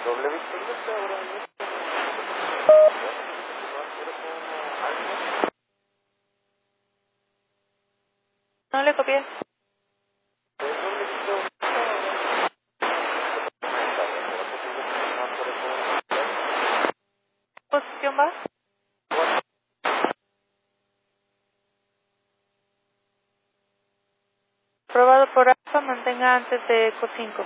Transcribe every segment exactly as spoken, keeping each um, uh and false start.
Doble Victoria, cabrón. No le copié. ¿Posición va? Probado por Alfa, mantenga antes de Eco cinco.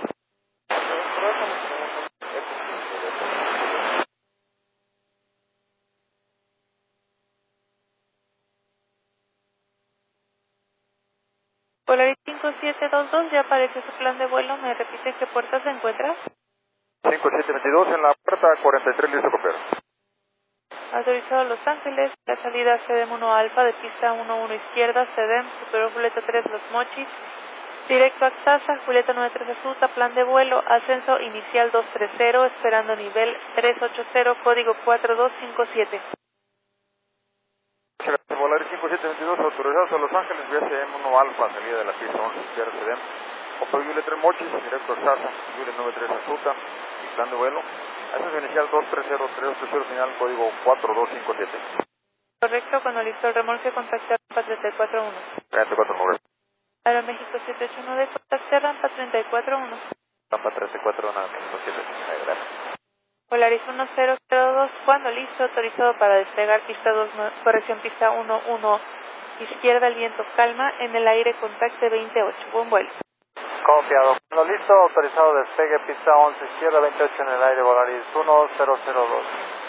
Polaris cinco siete dos dos, ya apareció su plan de vuelo. ¿Me repite en qué puerta se encuentra? cinco siete veintidós en la puerta cuarenta y tres, listo copiar. Autorizado Los Ángeles, la salida C D M uno Alfa de pista uno uno izquierda, C D M, Superior Julieta tres Los Mochis, directo a Axasa, Julieta noventa y tres Azusa, plan de vuelo, ascenso inicial doscientos treinta, esperando nivel trescientos ochenta, código cuatro dos cinco siete. Volaris cinco siete veintidós, autorizados a Los Ángeles, vía C M uno Alfa, salida de la pista once izquierda, C D M, Opel Julieta tres Mochis, directo a Axasa, Julieta noventa y tres Azusa, y plan de vuelo, ascenso inicial dos treinta, trescientos ochenta, final, código cuatro dos cinco siete. Correcto, cuando listo el remolque, contacte a rampa treinta y cuatro uno. treinta y cuatro nueve. Aeroméxico siete ocho nueve, contacte a rampa treinta y cuatro uno. Rampa treinta y cuatro uno, México siete ocho nueve, gracias. Polaris uno cero cero dos, cuando listo, autorizado para despegar pista dos, corrección pista uno uno, izquierda, el viento calma, en el aire contacte veintiocho, buen vuelo. Copiado. Cuando listo, autorizado despegue pista once izquierda, veintiocho en el aire, Volaris uno cero cero dos.